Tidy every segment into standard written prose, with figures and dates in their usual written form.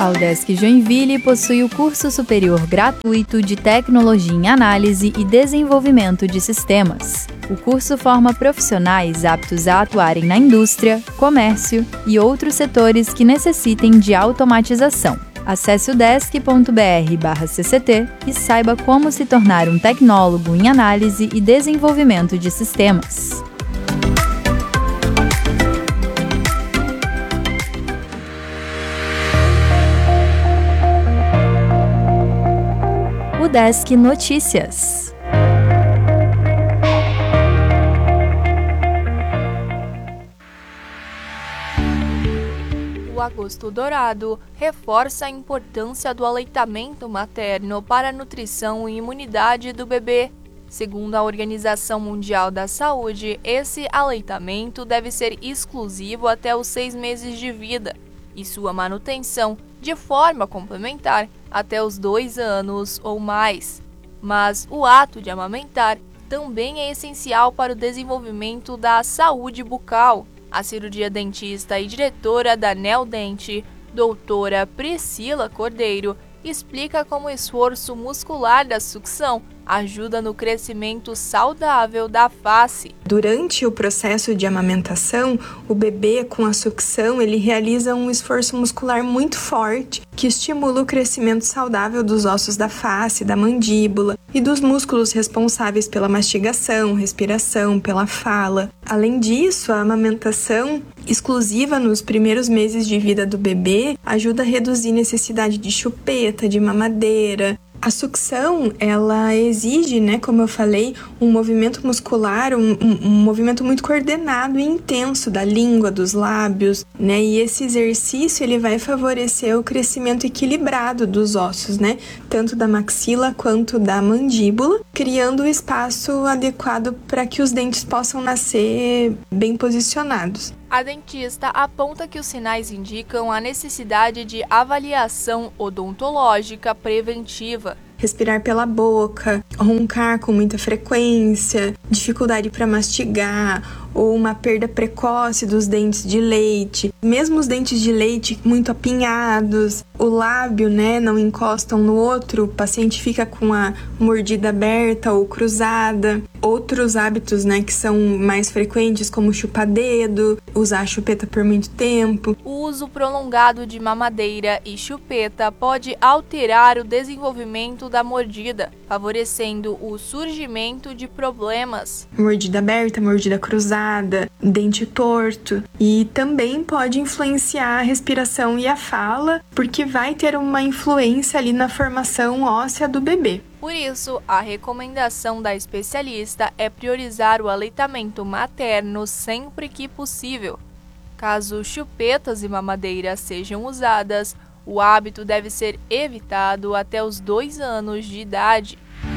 A UDESC Joinville possui o curso superior gratuito de Tecnologia em Análise e Desenvolvimento de Sistemas. O curso forma profissionais aptos a atuarem na indústria, comércio e outros setores que necessitem de automatização. Acesse udesc.br/cct e saiba como se tornar um tecnólogo em análise e desenvolvimento de sistemas. UDESC Notícias. O Agosto Dourado reforça a importância do aleitamento materno para a nutrição e imunidade do bebê. Segundo a Organização Mundial da Saúde, esse aleitamento deve ser exclusivo até os 6 meses de vida e sua manutenção de forma complementar até os 2 anos ou mais. Mas o ato de amamentar também é essencial para o desenvolvimento da saúde bucal. A cirurgia dentista e diretora da Neodente, doutora Priscila Cordeiro, explica como o esforço muscular da sucção ajuda no crescimento saudável da face. Durante o processo de amamentação, o bebê com a sucção, ele realiza um esforço muscular muito forte que estimula o crescimento saudável dos ossos da face, da mandíbula e dos músculos responsáveis pela mastigação, respiração, pela fala. Além disso, a amamentação exclusiva nos primeiros meses de vida do bebê ajuda a reduzir a necessidade de chupeta, de mamadeira. A sucção, ela exige, como eu falei, um movimento muscular, um movimento muito coordenado e intenso da língua, dos lábios, E esse exercício, ele vai favorecer o crescimento equilibrado dos ossos, Tanto da maxila quanto da mandíbula, criando o espaço adequado para que os dentes possam nascer bem posicionados. A dentista aponta que os sinais indicam a necessidade de avaliação odontológica preventiva. Respirar pela boca, roncar com muita frequência, dificuldade para mastigar ou uma perda precoce dos dentes de leite. Mesmo os dentes de leite muito apinhados, o lábio, não encostam no outro, o paciente fica com a mordida aberta ou cruzada. Outros hábitos, que são mais frequentes, como chupar dedo, usar a chupeta por muito tempo. O uso prolongado de mamadeira e chupeta pode alterar o desenvolvimento da mordida, favorecendo o surgimento de problemas. Mordida aberta, mordida cruzada, dente torto. E também pode influenciar a respiração e a fala, porque vai ter uma influência ali na formação óssea do bebê. Por isso, a recomendação da especialista é priorizar o aleitamento materno sempre que possível. Caso chupetas e mamadeiras sejam usadas, o hábito deve ser evitado até os 2 anos de idade.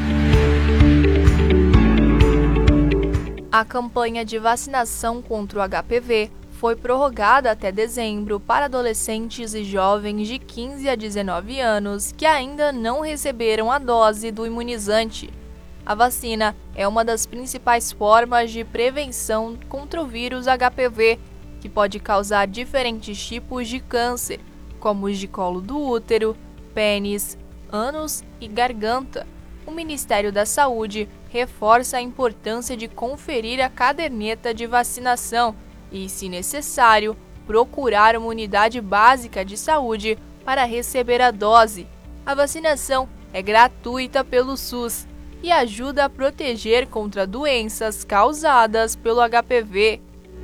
A campanha de vacinação contra o HPV foi prorrogada até dezembro para adolescentes e jovens de 15 a 19 anos que ainda não receberam a dose do imunizante. A vacina é uma das principais formas de prevenção contra o vírus HPV, que pode causar diferentes tipos de câncer, como os de colo do útero, pênis, ânus e garganta. O Ministério da Saúde reforça a importância de conferir a caderneta de vacinação e, se necessário, procurar uma unidade básica de saúde para receber a dose. A vacinação é gratuita pelo SUS e ajuda a proteger contra doenças causadas pelo HPV.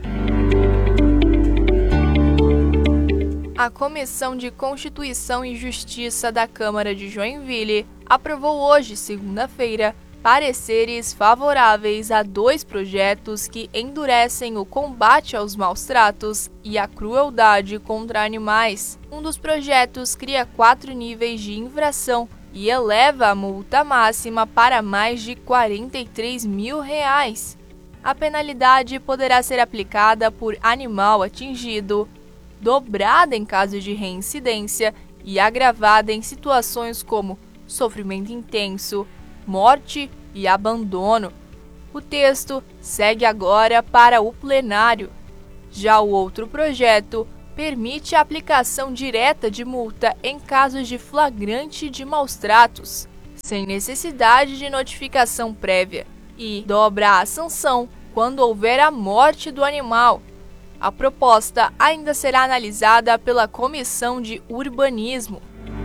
A Comissão de Constituição e Justiça da Câmara de Joinville aprovou hoje, segunda-feira, pareceres favoráveis a 2 projetos que endurecem o combate aos maus-tratos e à crueldade contra animais. Um dos projetos cria 4 níveis de infração e eleva a multa máxima para mais de R$ 43 mil. A penalidade poderá ser aplicada por animal atingido, dobrada em caso de reincidência e agravada em situações como sofrimento intenso, morte e abandono. O texto segue agora para o plenário. Já o outro projeto permite a aplicação direta de multa em casos de flagrante de maus-tratos, sem necessidade de notificação prévia, e dobra a sanção quando houver a morte do animal. A proposta ainda será analisada pela Comissão de Urbanismo.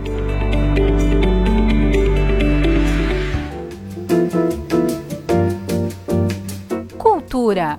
Cultura.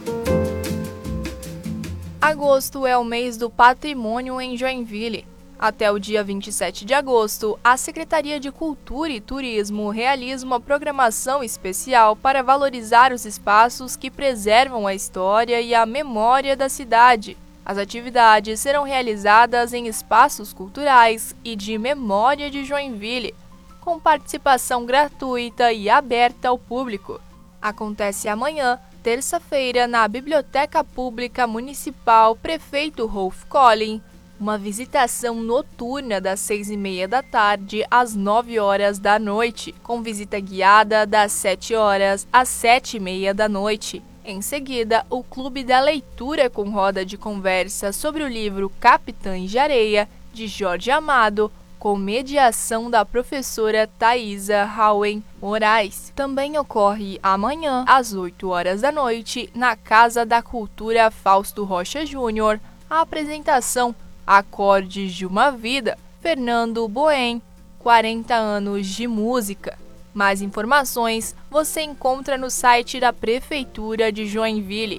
Agosto é o mês do patrimônio em Joinville. Até o dia 27 de agosto, a Secretaria de Cultura e Turismo realiza uma programação especial para valorizar os espaços que preservam a história e a memória da cidade. As atividades serão realizadas em espaços culturais e de memória de Joinville, com participação gratuita e aberta ao público. Acontece amanhã, terça-feira, na Biblioteca Pública Municipal Prefeito Rolf Collin, uma visitação noturna das 6h30 da tarde às 9 horas da noite, com visita guiada das 7 horas às 7h30 da noite. Em seguida, o Clube da Leitura com roda de conversa sobre o livro Capitães de Areia, de Jorge Amado, com mediação da professora Thaisa Hauen Moraes. Também ocorre amanhã, às 8 horas da noite, na Casa da Cultura Fausto Rocha Júnior, a apresentação Acordes de uma Vida, Fernando Boen, 40 anos de música. Mais informações você encontra no site da Prefeitura de Joinville.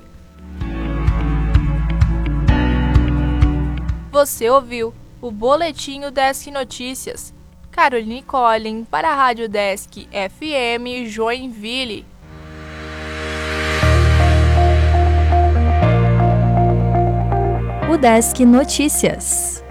Você ouviu o Boletim Desk Notícias. Caroline Collin para a Rádio Desk FM Joinville. O Desk Notícias.